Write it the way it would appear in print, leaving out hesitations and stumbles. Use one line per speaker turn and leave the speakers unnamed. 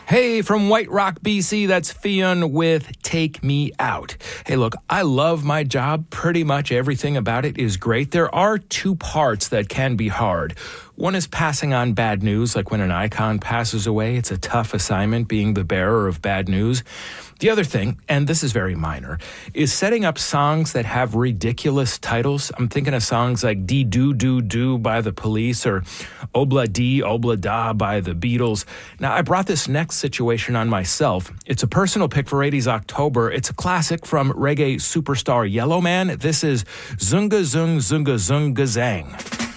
Hey, from White Rock, BC, that's Fionn with Take Me Out. Hey, look, I love my job. Pretty much everything about it is great. There are two parts that can be hard. One is passing on bad news, like when an icon passes away. It's a tough assignment being the bearer of bad news. The other thing, and this is very minor, is setting up songs that have ridiculous titles. I'm thinking of songs like Dee Doo Doo Doo by the Police or Obla Dee Obla Da by the Beatles. Now, I brought this next situation on myself. It's a personal pick for 80s October. It's a classic from reggae superstar Yellowman. This is Zunga Zung Zunga Zunga Zang.